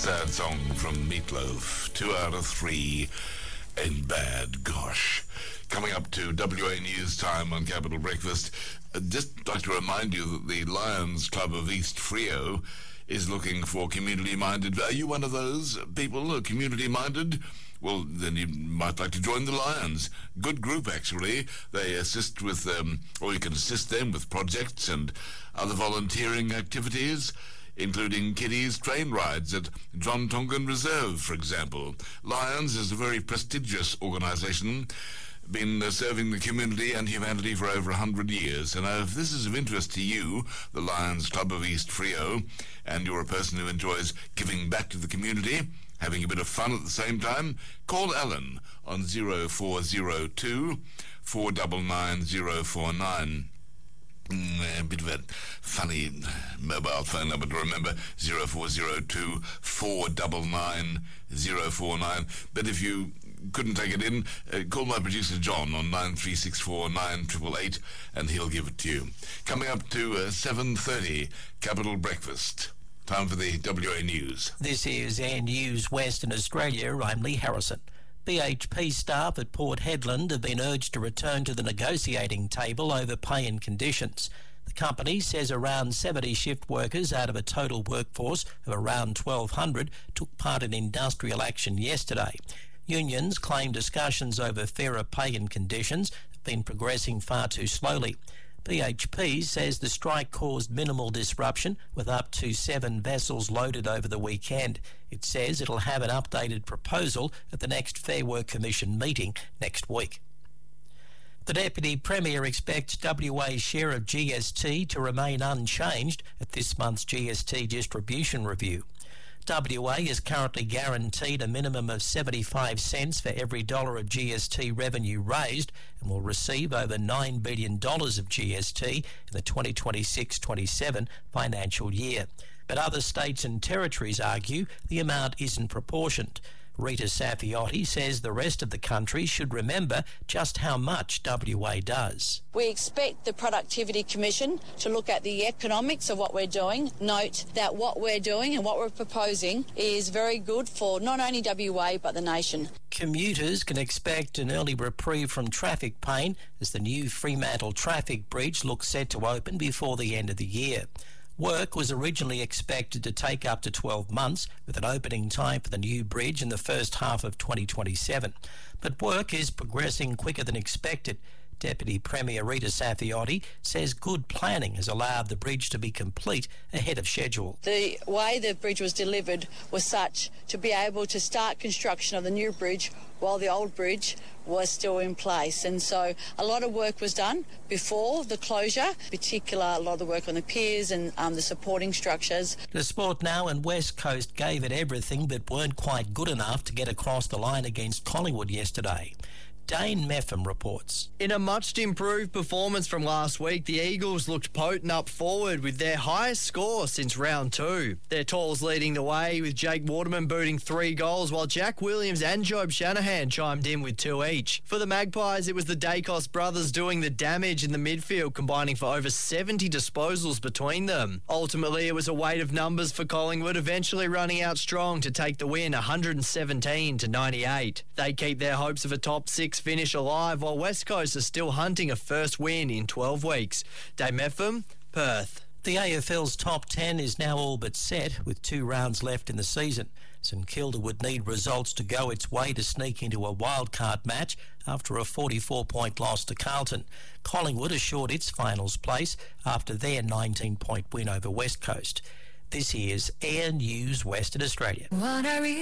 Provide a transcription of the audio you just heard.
Sad song from Meatloaf. 2 out of 3 ain't bad, gosh. Coming up to WA News Time on Capital Breakfast. Just like to remind you that the Lions Club of East Freo is looking for community-minded. Are you one of those people, community-minded? Well, then you might like to join the Lions. Good group, actually. They assist with, or you can assist them with projects and other volunteering activities, including kiddies train rides at John Tongan Reserve, for example. Lions is a very prestigious organisation, been serving the community and humanity for over 100 years. And if this is of interest to you, the Lions Club of East Freo, and you're a person who enjoys giving back to the community, having a bit of fun at the same time, call Alan on 0402 499 049. A bit of a funny mobile phone number to remember, 0402 499 049. But if you couldn't take it in, call my producer John on 9364 9888 and he'll give it to you. Coming up to 7:30, Capital Breakfast. Time for the WA News. This is Air News Western Australia. I'm Lee Harrison. BHP staff at Port Hedland have been urged to return to the negotiating table over pay and conditions. The company says around 70 shift workers out of a total workforce of around 1,200 took part in industrial action yesterday. Unions claim discussions over fairer pay and conditions have been progressing far too slowly. BHP says the strike caused minimal disruption, with up to 7 vessels loaded over the weekend. It says it'll have an updated proposal at the next Fair Work Commission meeting next week. The Deputy Premier expects WA's share of GST to remain unchanged at this month's GST distribution review. WA is currently guaranteed a minimum of 75 cents for every dollar of GST revenue raised and will receive over $9 billion of GST in the 2026-27 financial year. But other states and territories argue the amount isn't proportioned. Rita Safiotti says the rest of the country should remember just how much WA does. We expect the Productivity Commission to look at the economics of what we're doing. Note that what we're doing and what we're proposing is very good for not only WA but the nation. Commuters can expect an early reprieve from traffic pain as the new Fremantle traffic bridge looks set to open before the end of the year. Work was originally expected to take up to 12 months, with an opening time for the new bridge in the first half of 2027. But work is progressing quicker than expected. Deputy Premier Rita Safiotti says good planning has allowed the bridge to be complete ahead of schedule. The way the bridge was delivered was such to be able to start construction of the new bridge while the old bridge was still in place. And so a lot of work was done before the closure, in particular a lot of the work on the piers and the supporting structures. The Sport Now and West Coast gave it everything but weren't quite good enough to get across the line against Collingwood yesterday. Dane Meffam reports. In a much improved performance from last week, the Eagles looked potent up forward with their highest score since round 2. Their talls leading the way, with Jake Waterman booting 3 goals, while Jack Williams and Job Shanahan chimed in with 2 each. For the Magpies, it was the Dacos brothers doing the damage in the midfield, combining for over 70 disposals between them. Ultimately, it was a weight of numbers for Collingwood, eventually running out strong to take the win 117-98. They keep their hopes of a top 6 finish alive, while West Coast are still hunting a first win in 12 weeks. Dave Meffam, Perth. The AFL's top 10 is now all but set, with 2 rounds left in the season. St Kilda would need results to go its way to sneak into a wildcard match after a 44-point loss to Carlton. Collingwood assured its finals place after their 19-point win over West Coast. This is Air News Western Australia.